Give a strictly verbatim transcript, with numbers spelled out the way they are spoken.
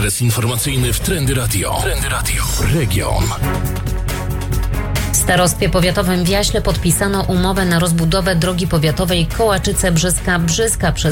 adres informacyjny w Trendy Radio. Trendy Radio. Region. W starostwie powiatowym w Jaśle podpisano umowę na rozbudowę drogi powiatowej Kołaczyce-Brzyska-Brzyska przez